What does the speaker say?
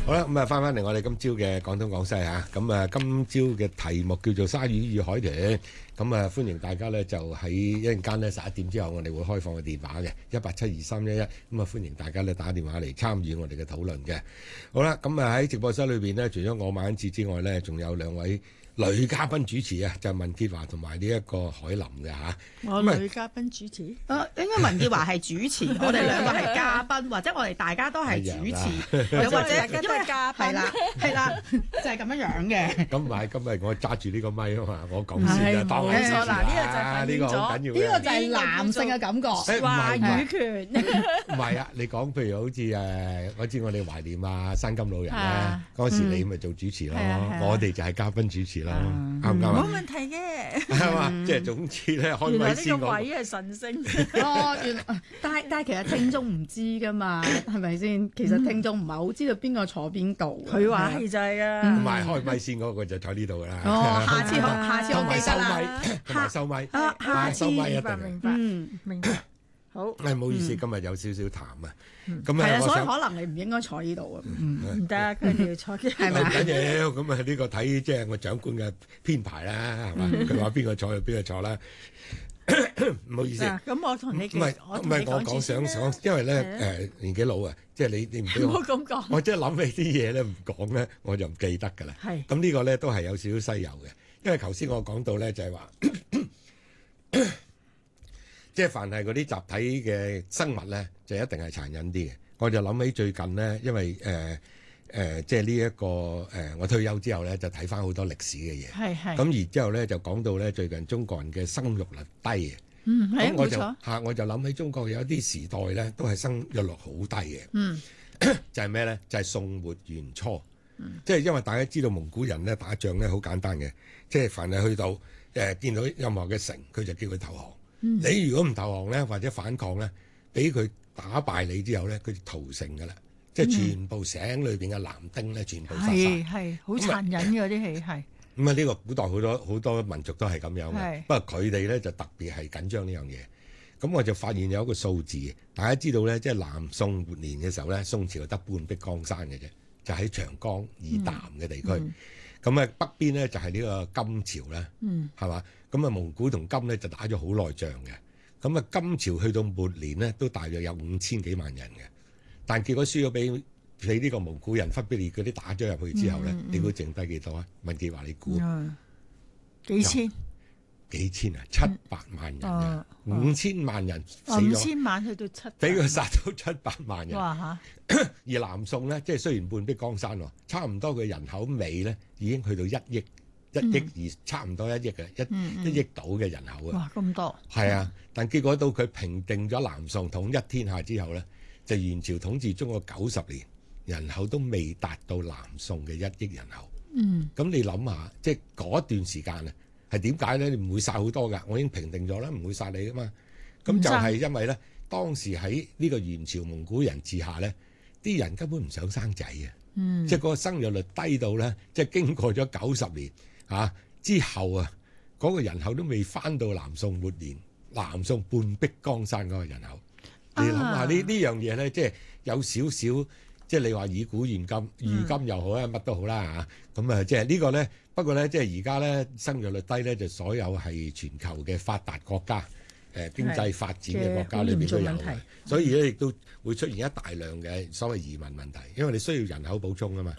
好啦，咁啊翻嚟我哋今朝嘅廣東廣西嚇，咁啊今朝嘅題目叫做鯊魚與海豚，咁啊歡迎大家咧就喺一陣間咧11點之後，我哋會開放個電話嘅1872311，咁啊歡迎大家咧打電話嚟參與我哋嘅討論嘅。好啦，咁啊喺直播室裏邊呢，除咗我馬恩志之外咧，仲有兩位女嘉賓主持啊，就係文潔華同埋呢一個海琳嘅嚇。 我女嘉賓主持，應該文潔華係主持，我哋兩個係嘉賓，或者我哋大家都係主持，又或者大家都係嘉賓，係啦，就係咁樣樣嘅。 咁唔係，今日我揸住呢個咪啊嘛，我講先啊，當然冇錯嗱，呢個就係呢個好緊要嘅， 呢個就係男性嘅感覺，話語權。 唔係啊，你講譬如好似我知我哋懷念啊山金老人咧，嗰時你咪做主持咯，我哋就係嘉賓主持咯，啱唔啱啊？ 冇問題嘅， 係嘛？即係總之咧，開咪先原來呢個位係神聖。哦，但係其實聽眾唔知噶嘛，係咪先？其實聽眾唔係好知道邊個坐邊度。佢話係就係啊。 唔係開咪先嗰個就坐呢度噶啦。 哦，下次我記得啦。 同埋收咪， 下次收咪一定。 明白。好。 唔好意思，今日有少少淡啊。咁係啊，所以可能你唔應該坐呢度啊。唔得，佢哋要坐嘅係咪？ 唔緊要，咁啊呢個睇即係我長官嘅編排啦，係嘛？佢話邊個坐就邊個坐啦。唔好意思。 咁我同你唔係我講想，因為咧年紀老啊，即係你唔俾我。 唔好咁講。我即係諗起啲嘢咧，唔講咧，我就唔記得㗎啦。係。咁呢個咧都係有少少西遊嘅，因為頭先我講到咧就係話，即係凡係嗰啲集體嘅生物咧，就一定係殘忍啲嘅。我就諗起最近咧，因為即係呢一個我退休之後咧，就睇翻好多歷史嘅嘢。係。咁然之後咧，就講到咧最近中國人嘅生育率低嘅。咁我就諗起中國有一啲時代咧，都係生育率好低嘅。就係咩咧？就係宋末元初。即係因為大家知道蒙古人咧打仗咧好簡單嘅，即係凡係去到見到任何嘅城，佢就叫佢投降。你如果唔投降咧，或者反抗咧，俾佢打敗你之後咧，佢就屠城㗎啦。即係全部省裏邊嘅男丁咧，全部殺晒。 係好殘忍嘅啲戲係。 咁啊，呢個古代好多民族都係咁樣嘅。不過佢哋咧就特別係緊張呢樣嘢。咁我就發現有一個數字，大家知道咧，即係南宋末年嘅時候咧，宋朝得半壁江山嘅啫，就喺長江以南嘅地區。咁啊北邊咧就係呢個金朝啦，係嘛？咁啊蒙古同金咧就打咗好耐仗嘅。咁啊金朝去到末年咧都大約有5000幾萬人嘅，但結果輸咗俾呢個蒙古人忽必烈嗰啲打咗入去之後咧，你估剩低幾多啊？文潔華你估？ 幾千啊，700萬人啊，5000萬人死咗 ，5000萬去到7， 俾佢殺到700萬人。哇嚇！而南宋咧，即係雖然半壁江山喎，差唔多佢人口尾咧已經去到1億而差唔多1億嘅1億到嘅人口啊！ 哇，咁多！ 係啊，但結果到佢平定咗南宋統一天下之後咧，就元朝統治中國90年，人口都未達到南宋嘅1億人口。咁你諗下，即係嗰段時間啊，係點解咧？你唔會殺好多㗎，我已經平定咗啦，唔會殺你㗎嘛。咁就係因為咧，當時喺呢個元朝蒙古人治下咧，啲人根本唔想生仔啊。即係嗰個生育率低到咧，即係經過咗90年之後啊，嗰個人口都未翻到南宋末年，南宋半壁江山嗰個人口。你諗下呢樣嘢咧，即係有少少，即係你話以古現今，如今又好啊，乜都好啦嚇。咁啊，即係呢個咧，不過咧，即係而家咧生育率低咧，就所有係全球嘅發達國家，經濟發展嘅國家裏邊都有嘅，所以咧亦都會出現一大量嘅所謂移民問題，因為你需要人口補充啊嘛。